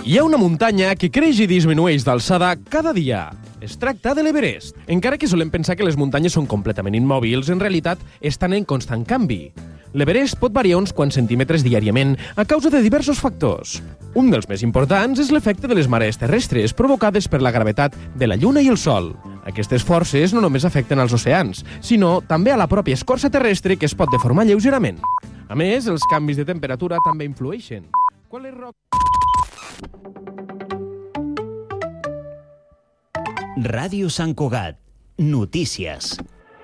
Hi ha una muntanya que creix i disminueix d'alçada cada dia. Es tracta de l'Everest. Encara que solem pensar que les muntanyes són completament immòbils, en realitat estan en constant canvi. L'Everest pot variar uns quants centímetres diàriament a causa de diversos factors. Un dels més importants és l'efecte de les marees terrestres provocades per la gravetat de la Lluna i el Sol. Aquestes forces no només afecten als oceans, sinó també a la pròpia escorça terrestre que es pot deformar lleugerament. A més, els canvis de temperatura també influeixen. Quan les roques... Ràdio Sant Cugat. Notícies.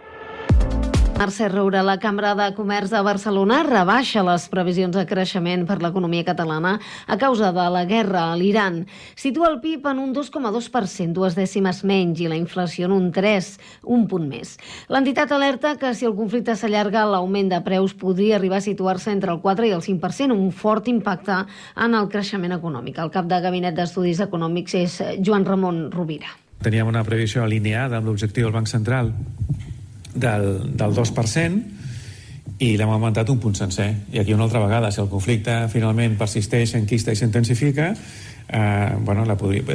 Mercè Roura, la Cambra de Comerç de Barcelona rebaixa les previsions de creixement per l'economia catalana a causa de la guerra a l'Iran. Situa el PIB en un 2,2%, 2 dècimes menys, i la inflació en un 3, un punt més. L'entitat alerta que si el conflicte s'allarga, l'augment de preus podria arribar a situar-se entre el 4 i el 5%, un fort impacte en el creixement econòmic. El cap de Gabinet d'Estudis Econòmics és Joan Ramon Rovira. Teníem una previsió alineada amb l'objectiu del Banc Central del 2% i l'hem augmentat un punt sencer. I aquí una altra vegada, si el conflicte finalment persisteix, s'enquista i s'intensifica, la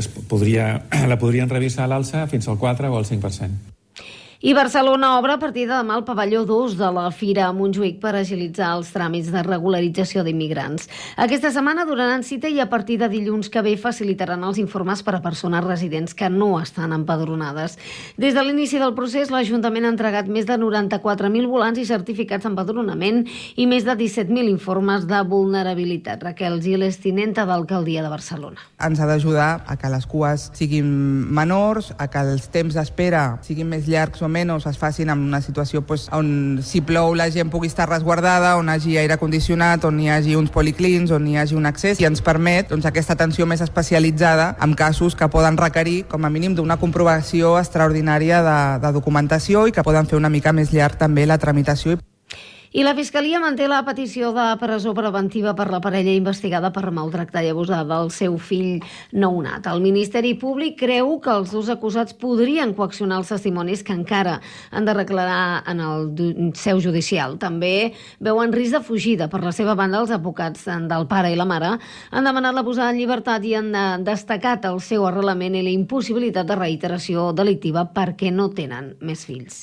podrien revisar a l'alça fins al 4 o al 5%. I Barcelona obre a partir de demà el pavelló 2 de la Fira a Montjuïc per agilitzar els tràmits de regularització d'immigrants. Aquesta setmana donaran cita i a partir de dilluns que ve facilitaran els informes per a persones residents que no estan empadronades. Des de l'inici del procés, l'Ajuntament ha entregat més de 94.000 volants i certificats d'empadronament i més de 17.000 informes de vulnerabilitat. Raquel Giles, tinenta d'Alcaldia de Barcelona. Ens ha d'ajudar a que les cues siguin menors, a que els temps d'espera siguin més llargs o menys es facin en una situació on si plou la gent pugui estar resguardada, on hi hagi aire condicionat, on hi hagi uns policlins, on hi hagi un accés, i ens permet aquesta atenció més especialitzada en casos que poden requerir com a mínim d'una comprovació extraordinària de documentació i que poden fer una mica més llarg també la tramitació. I la Fiscalia manté la petició de presó preventiva per la parella investigada per maltractar i abusar del seu fill nounat. El Ministeri Públic creu que els dos acusats podrien coaccionar els testimonis que encara han de declarar en el seu judicial. També veuen risc de fugida. Per la seva banda, els advocats del pare i la mare han demanat la posada en llibertat i han destacat el seu arrelament i la impossibilitat de reiteració delictiva perquè no tenen més fills.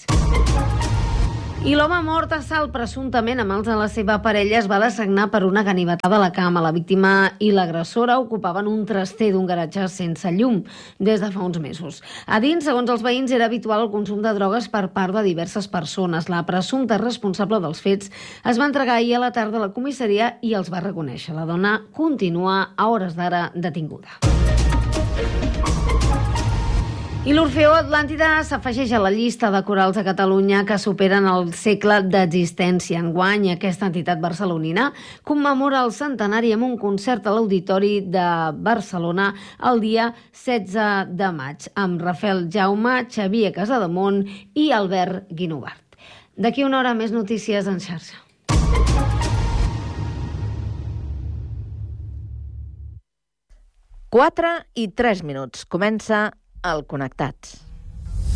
I l'home mort a Salt, presumptament amb mans de la seva parella, es va designar per una ganivetada a la cama. La víctima i l'agressora ocupaven un traster d'un garatge sense llum des de fa uns mesos. A dins, segons els veïns, era habitual el consum de drogues per part de diverses persones. La presumpta responsable dels fets es va entregar ahir a la tarda a la comissaria i els va reconèixer. La dona continua a hores d'ara detinguda. I l'Orfeó Atlàntida s'afegeix a la llista de corals de Catalunya que superen el segle d'existència. Enguany, aquesta entitat barcelonina commemora el centenari amb un concert a l'Auditori de Barcelona el dia 16 de maig, amb Rafael Jaume, Xavier Casademont i Albert Guinovart. D'aquí una hora més notícies en xarxa. Quatre i 3 minuts. Comença el Connectats.